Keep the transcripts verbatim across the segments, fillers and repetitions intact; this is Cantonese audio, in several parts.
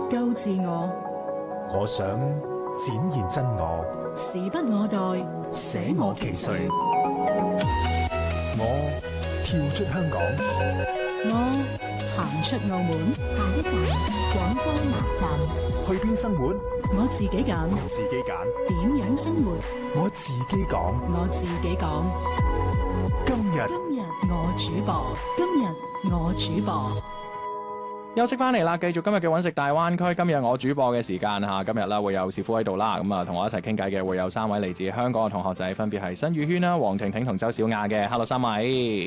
救自我， 我想展現真我， 時不我待，捨我其誰。 我跳出香港， 我行出澳門， 下一站廣州南站， 去邊生活？ 我自己揀， 自己揀， 點樣生活？ 我自己講。 我自己講。 今日今日我主播，今日我主播。 休息翻嚟啦，繼續今日嘅揾食大灣區。今日我主播嘅時間嚇，今日啦會有師傅喺度啦，咁啊同我一齊傾偈嘅會有三位嚟自香港嘅同學仔，分別係新宇軒啦、黃婷婷同周小亞嘅。Hello 三位。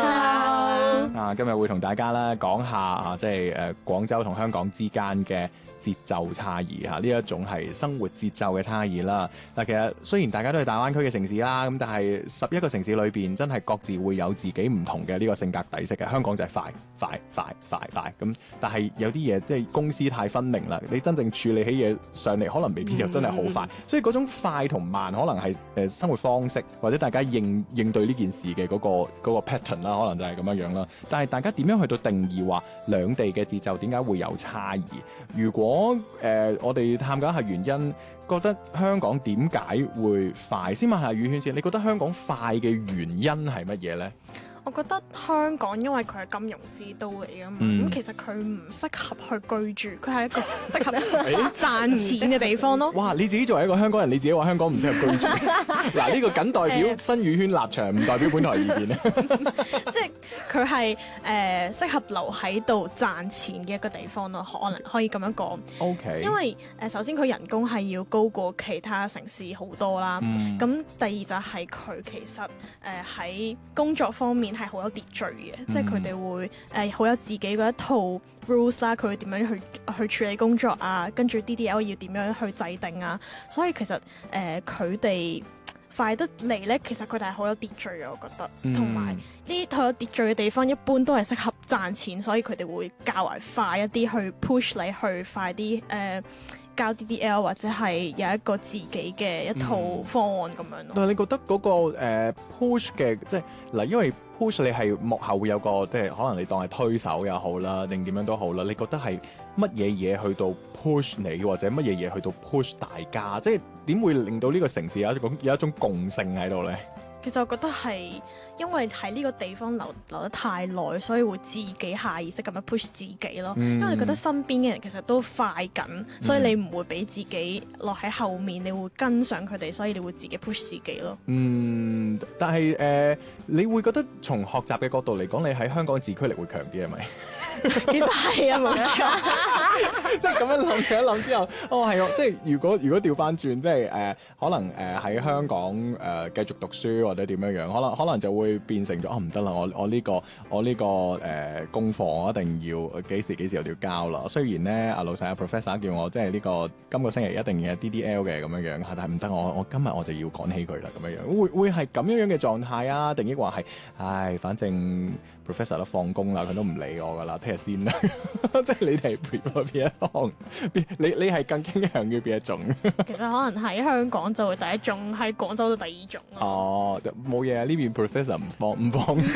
Hello。 啊，今日會同大家咧講下啊，即係誒廣州同香港之間嘅節奏差異嚇，呢一種係生活節奏嘅差異啦。嗱，其實雖然大家都係大灣區嘅城市啦，咁但係十一個城市裏邊真係各自會有自己唔同嘅呢個性格底色嘅。香港就係快快快快快咁。但係有啲嘢即係公司太分明啦，你真正處理起嘢上嚟，可能未必又真係好快，嗯、所以嗰種快同慢可能係誒生活方式或者大家應應對呢件事嘅嗰、嗰個嗰個 pattern 啦，可能就係咁樣樣啦。但係大家點樣去到定義話兩地嘅節奏點解會有差異？如果誒、呃、我哋探究一下原因，覺得香港點解會快？先問下宇軒先，你覺得香港快嘅原因係乜嘢呢？ 我覺得香港因為佢係金融之都嚟㗎嘛，咁、嗯、其實佢唔適合去居住，佢係一個適合賺錢嘅地方咯。 哇！你自己作為一個香港人，你自己話香港唔適合居住，嗱呢、呢個僅代表新宇軒立場，唔代表本台意見咧。 即係佢係誒適合留喺度賺錢嘅一個地方咯，可能可以咁樣講。O K。 因為誒、呃、首先佢人工係要高過其他城市好多啦，咁、嗯、第二就係佢其實誒喺、呃、工作方面係好有秩序嘅，嗯、即係佢哋會誒好、呃、有自己嗰一套 rules 啦，佢會點樣去去處理工作啊，跟住 D D L 要點樣去制定啊，所以其實誒佢哋快得嚟咧，其實佢哋係好有秩序嘅，我覺得，同埋呢啲好有秩序嘅地方，一般都係適合賺錢，所以佢哋會較為快一啲去 push 你去快啲誒。呃交 D D L 或者係有一個自己嘅一套方案咁、嗯、樣咯。 但係你覺得嗰、那個、呃、push 嘅，即係嗱，因為 push 你係幕後會有個，即係可能你當係推手又好啦，定點樣都好啦。你覺得係乜嘢嘢去到 push 你，或者乜嘢嘢去到 push 大家？即係點會令到呢個城市有一種有一種共性喺度咧？ 其實我覺得係因為喺呢個地方留留得太耐，所以會自己下意識咁樣 push 自己咯。嗯、因為你覺得身邊嘅人其實都快緊，嗯、所以你唔會俾自己落喺後面，你會跟上佢哋，所以你會自己 push 自己咯。嗯， 但係誒、呃，你會覺得從學習嘅角度嚟講，你喺香港自驅力會強啲係咪？ 其實係啊，冇錯。 即係咁樣諗一諗之後，哦係啊，即係如果如果調翻轉，即係誒、呃、可能誒喺、呃、香港誒、呃、繼續讀書或者點樣樣，可能可能就會變成咗哦唔得啦，我我呢、這個我呢、這個誒、呃、功課我一定要幾時幾時又要交啦。雖然咧阿老細阿 professor 叫我即係呢、這個今個星期一定要 D D L 嘅咁樣樣，但係唔得，我我今日我就要趕起佢啦咁樣樣，會會係咁樣樣嘅狀態啊？定抑或係唉，反正 professor 都放工啦，佢都唔理我噶啦，聽日先啦。即係你哋 prefer 邊一行？你你係更傾向於邊一種？ 其實可能喺香港就會第一種，喺廣州就第二種咯。 哦，冇嘢啊！呢邊 professor 唔放唔放工，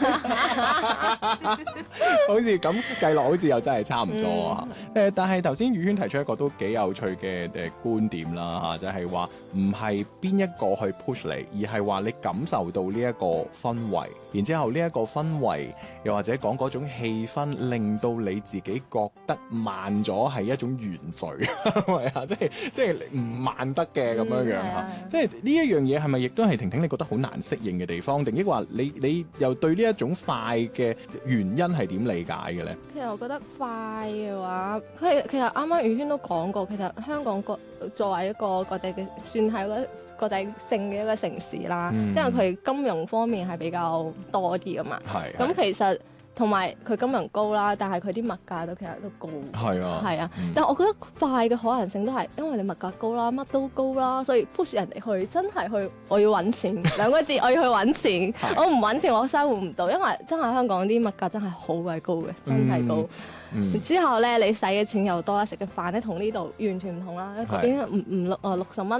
好似咁計落，好似又真係差唔多啊！誒、嗯，但係頭先宇軒提出一個都幾有趣嘅誒觀點啦嚇，就係話唔係邊一個去 push 你，而係話你感受到呢一個氛圍，然之後呢一個氛圍，又或者講嗰種氣氛，令到你自己覺得慢咗係一種原罪，係咪啊？即係即係唔慢得嘅咁樣樣嚇，嗯、即係呢一樣嘢係咪亦都係婷婷你覺得好難適應嘅地方，定抑或你你又對呢一種快嘅原因係點理解嘅咧？ 其實我覺得快嘅話，佢其實啱啱宇軒都講過，其實香港國作為一個國際嘅，算係一個國際性嘅一個城市啦，嗯、因為佢金融方面係比較多啲㗎嘛。係。咁其實同埋佢金融高啦，但係佢啲物價都其實都高。係啊。係啊。嗯、但係我覺得快嘅可能性都係因為你物價高啦，乜都高啦，所以 push 人哋去真係去，我要揾錢兩個字，我要去揾錢。我唔揾錢，我生活唔到，因為真係香港啲物價真係好鬼高嘅，真係高。嗯嗯、之後咧，你使嘅錢又多啦，食嘅飯咧同呢度完全唔同啦。嗰邊五五六啊六十蚊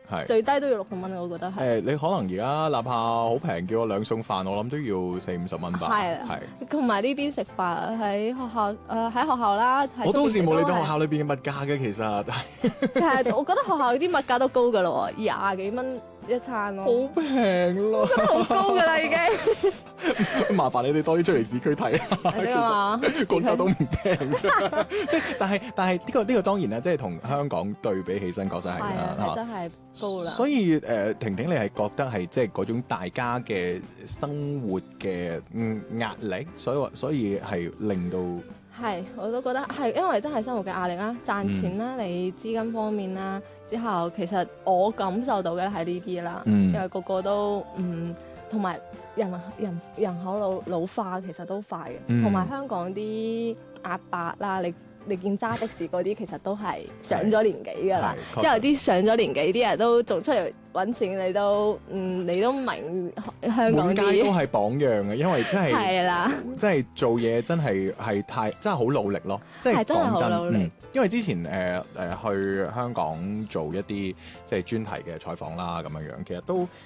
係最低都要六十蚊，我覺得係。 誒，你可能而家哪怕好平，叫我兩餸飯，我諗都要四五十蚊吧。 係啊，同埋呢邊食飯喺學校，誒喺學校啦。 我都好羨慕你哋學校裏邊嘅物價嘅，其實。 係，我覺得學校啲物價都高㗎咯喎，廿幾蚊一餐咯。 好平咯， 真係好高㗎啦已經。 麻煩你哋多啲出嚟市區睇下。 係啊嘛， 廣州都唔平㗎。即係，但係但係呢個呢個當然啦，即係同香港對比起身，確實係啦， 係真係高啦。 所以誒，婷婷你係覺得係即係嗰種大家嘅生活嘅嗯壓力，所以所以係令到係我都覺得係，因為真係生活嘅壓力啦，賺錢啦，你資金方面啦，之後其實我感受到嘅係呢啲啦，因為個個都嗯同埋。人人人口老老化其實都快嘅，同埋、嗯、香港啲阿伯啦，你你見揸的士嗰啲其實都係上咗年紀㗎啦，之後啲上咗年紀啲人都仲出嚟揾錢，你都嗯你都明香港啲。滿街都係榜樣嘅，因為真係係啦， 真係做嘢真係係太真係好努力咯，即係講真，嗯，因為之前誒誒、呃、去香港做一啲即係專題嘅採訪啦咁樣樣，其實都